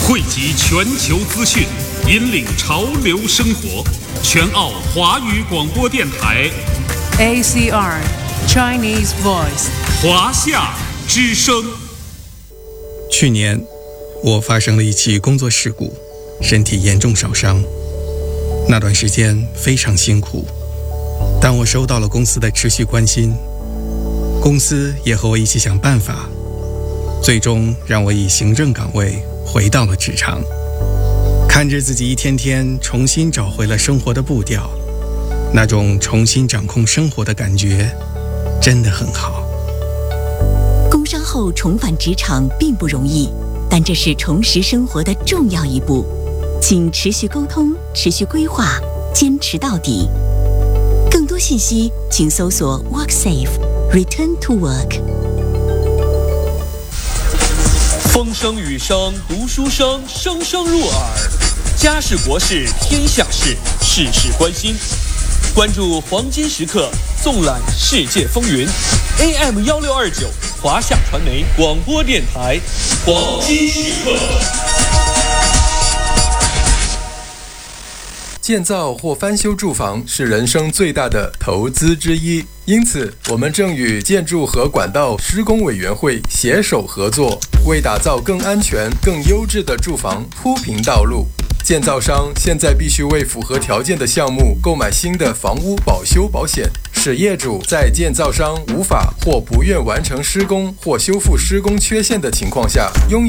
汇集全球资讯，引领潮流生活。全澳华语广播电台 ACR Chinese Voice 华夏之声。 去年我发生了一起工作事故，身体严重烧伤。那段时间非常辛苦，但我收到了公司的持续关心，公司也和我一起想办法，最终让我以行政岗位回到了职场。看着自己一天天重新找回了生活的步调，那种重新掌控生活的感觉真的很好。 工伤后重返职场并不容易，但这是重拾生活的重要一步。请持续沟通，持续规划，坚持到底。更多信息请搜索 WorkSafe Return to Work。 风声雨声读书声，声声入耳。家事国事天下事，事事关心。关注黄金时刻，纵览世界风云。AM 1629华夏传媒广播电台，黄金时刻。 建造或翻修住房是人生最大的投资之一，因此我们正与建筑和管道施工委员会携手合作，为打造更安全、更优质的住房铺平道路。建造商现在必须为符合条件的项目购买新的房屋保修保险，使业主在建造商无法或不愿完成施工或修复施工缺陷的情况下，拥有